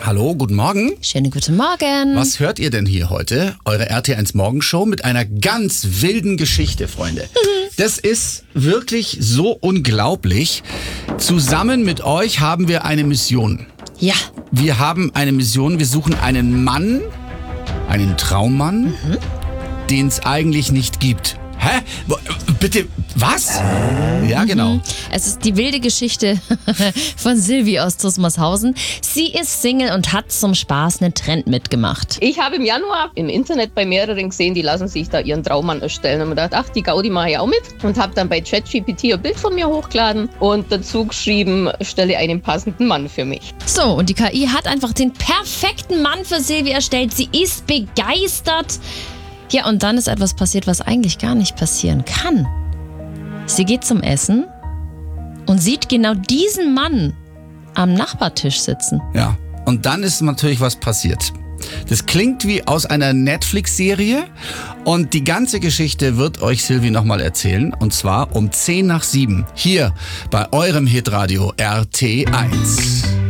Hallo, guten Morgen. Schönen guten Morgen. Was hört ihr denn hier heute? Eure RT1 Morgenshow mit einer ganz wilden Geschichte, Freunde. Das ist wirklich so unglaublich. Zusammen mit euch haben wir eine Mission. Ja. Wir haben eine Mission. Wir suchen einen Mann, einen Traummann, den es eigentlich nicht gibt. Hä? Bitte, was? Ja, genau. Es ist die wilde Geschichte von Silvi aus Zusmarshausen. Sie ist Single und hat zum Spaß einen Trend mitgemacht. Ich habe im Januar im Internet bei mehreren gesehen, die lassen sich da ihren Traummann erstellen. Und mir gedacht, ach, die Gaudi mache ich auch mit. Und habe dann bei ChatGPT ein Bild von mir hochgeladen und dazu geschrieben, stelle einen passenden Mann für mich. So, und die KI hat einfach den perfekten Mann für Silvi erstellt. Sie ist begeistert. Ja, und dann ist etwas passiert, was eigentlich gar nicht passieren kann. Sie geht zum Essen und sieht genau diesen Mann am Nachbartisch sitzen. Ja, und dann ist natürlich was passiert. Das klingt wie aus einer Netflix-Serie und die ganze Geschichte wird euch Silvi nochmal erzählen. Und zwar um 6:50 hier bei eurem Hitradio RT1.